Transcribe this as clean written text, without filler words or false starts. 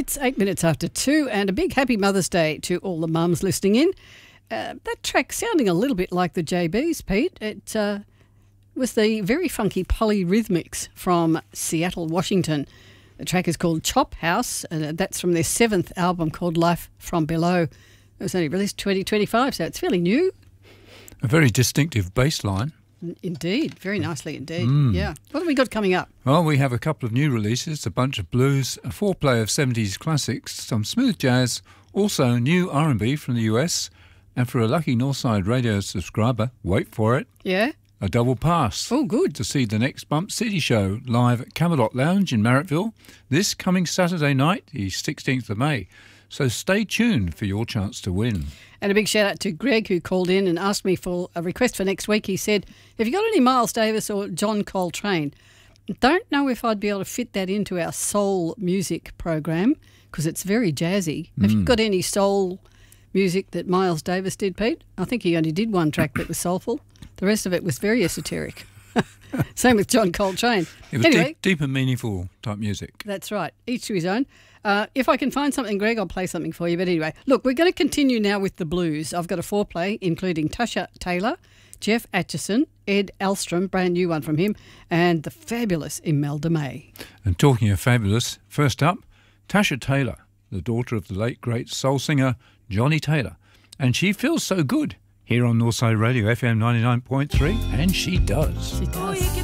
It's 8 minutes after 2, and a big happy Mother's Day to all the mums listening in. That track sounding a little bit like the JBs, Pete. It was the very funky Polyrhythmics from Seattle, Washington. The track is called Chop House, and that's from their 7th album called Life from Below. It was only released 2025, so it's fairly new. A very distinctive bass line. Indeed, very nicely indeed. Yeah. What have we got coming up? Well, we have a couple of new releases, a bunch of blues, a foreplay of 70s classics, some smooth jazz, also new R&B from the US, and for a lucky Northside Radio subscriber, wait for it, Yeah? a double pass. Oh, good. To see the next Bump City show live at Camelot Lounge in Marrickville this coming Saturday night, the 16th of May. So stay tuned for your chance to win. And a big shout out to Greg, who called in and asked me for a request for next week. He said, have you got any Miles Davis or John Coltrane? Don't know if I'd be able to fit that into our soul music program because it's very jazzy. Have you got any soul music that Miles Davis did, Pete? I think he only did one track that was soulful. The rest of it was very esoteric. Same with John Coltrane. It was anyway, deep and meaningful type music. That's right. Each to his own. If I can find something, Greg, I'll play something for you. But anyway, look, we're going to continue now with the blues. I've got a foreplay including Tasha Taylor, Jeff Atchison, Ed Alstrom, brand new one from him, and the fabulous Imelda May. And talking of fabulous, first up, Tasha Taylor, the daughter of the late great soul singer Johnny Taylor. And she feels so good here on Northside Radio FM 99.3, and she does. She does.